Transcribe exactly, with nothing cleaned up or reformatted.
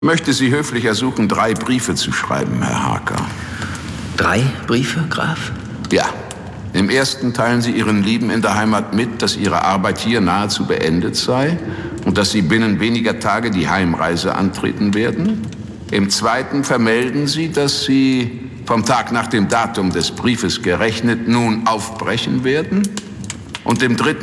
Ich möchte Sie höflich ersuchen, drei Briefe zu schreiben, Herr Harker. Drei Briefe, Graf? Ja. Im ersten teilen Sie Ihren Lieben in der Heimat mit, dass Ihre Arbeit hier nahezu beendet sei und dass Sie binnen weniger Tage die Heimreise antreten werden. Im zweiten vermelden Sie, dass Sie vom Tag nach dem Datum des Briefes gerechnet nun aufbrechen werden. Und im dritten